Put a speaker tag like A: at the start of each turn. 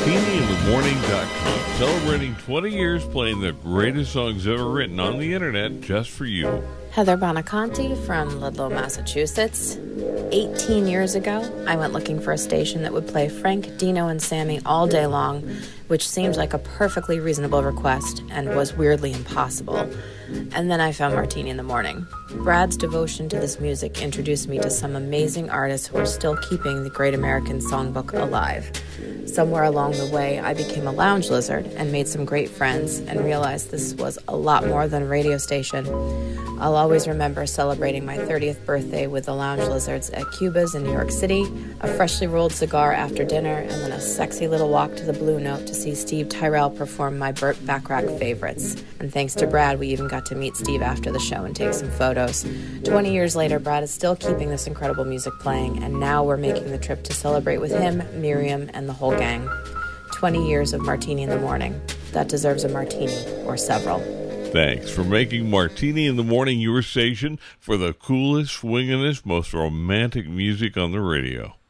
A: MartiniInTheMorning.com, celebrating 20 years playing the greatest songs ever written on the internet just for you.
B: Heather Bonaconti from Ludlow, Massachusetts. 18 years ago, I went looking for a station that would play Frank, Dino, and Sammy all day long, which seemed like a perfectly reasonable request and was weirdly impossible. And then I found Martini in the Morning. Brad's devotion to this music introduced me to some amazing artists who are still keeping the Great American Songbook alive. Somewhere along the way, I became a lounge lizard and made some great friends and realized this was a lot more than a radio station. I'll always remember celebrating my 30th birthday with the Lounge Lizards at Cuba's in New York City, a freshly rolled cigar after dinner, and then a sexy little walk to the Blue Note to see Steve Tyrell perform my Burt Bacharach favorites. And thanks to Brad, we even got to meet Steve after the show and take some photos. 20 years later, Brad is still keeping this incredible music playing, and now we're making the trip to celebrate with him, Miriam, and the whole gang. 20 years of Martini in the Morning. That deserves a martini or several.
A: Thanks for making Martini in the Morning your station for the coolest, swingingest, most romantic music on the radio.